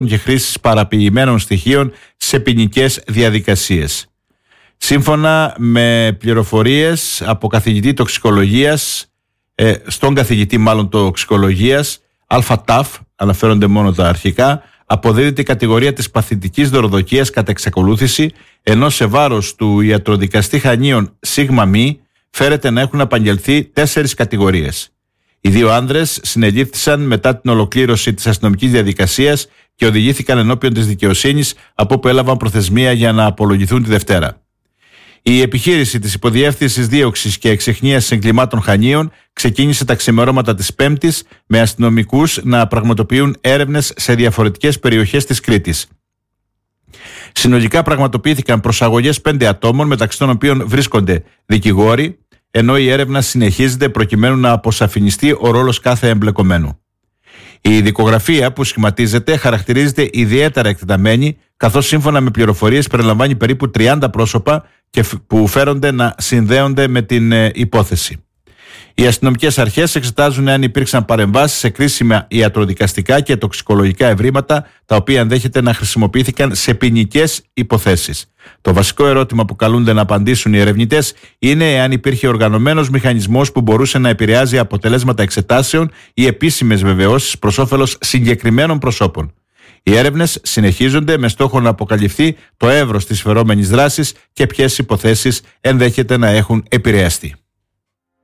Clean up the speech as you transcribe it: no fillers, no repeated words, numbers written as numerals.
και χρήσης παραποιημένων στοιχείων σε ποινικές διαδικασίες. Σύμφωνα με πληροφορίες από καθηγητή τοξικολογίας, στον καθηγητή μάλλον τοξικολογίας, ΑΤΑΦ, αναφέρονται μόνο τα αρχικά, αποδίδεται η κατηγορία της παθητικής δωροδοκίας κατά εξακολούθηση, ενώ σε βάρος του ιατροδικαστή Χανίων ΣΜ φέρεται να έχουν απαγγελθεί 4 κατηγορίες. Οι 2 άνδρες συνελήφθησαν μετά την ολοκλήρωση της αστυνομικής διαδικασίας και οδηγήθηκαν ενώπιον της δικαιοσύνης, από όπου έλαβαν προθεσμία για να απολογηθούν τη Δευτέρα. Η επιχείρηση της υποδιεύθυνσης δίωξης και εξαιχνίας εγκλημάτων Χανίων ξεκίνησε τα ξημερώματα της Πέμπτης με αστυνομικούς να πραγματοποιούν έρευνες σε διαφορετικές περιοχές της Κρήτης. Συνολικά πραγματοποιήθηκαν προσαγωγές 5 ατόμων, μεταξύ των οποίων βρίσκονται δικηγόροι, ενώ η έρευνα συνεχίζεται προκειμένου να αποσαφινιστεί ο ρόλος κάθε εμπλεκομένου. Η δικογραφία που σχηματίζεται χαρακτηρίζεται ιδιαίτερα εκτεταμένη, καθώς σύμφωνα με πληροφορίες περιλαμβάνει περίπου 30 πρόσωπα που φέρονται να συνδέονται με την υπόθεση. Οι αστυνομικές αρχές εξετάζουν αν υπήρξαν παρεμβάσεις σε κρίσιμα ιατροδικαστικά και τοξικολογικά ευρήματα, τα οποία ενδέχεται να χρησιμοποιήθηκαν σε ποινικές υποθέσεις. Το βασικό ερώτημα που καλούνται να απαντήσουν οι ερευνητές είναι εάν υπήρχε οργανωμένος μηχανισμός που μπορούσε να επηρεάζει αποτελέσματα εξετάσεων ή επίσημες βεβαιώσεις προς όφελος συγκεκριμένων προσώπων. Οι έρευνες συνεχίζονται με στόχο να αποκαλυφθεί το εύρος της φερόμενης δράσης και ποιες υποθέσεις ενδέχεται να έχουν επηρεαστεί.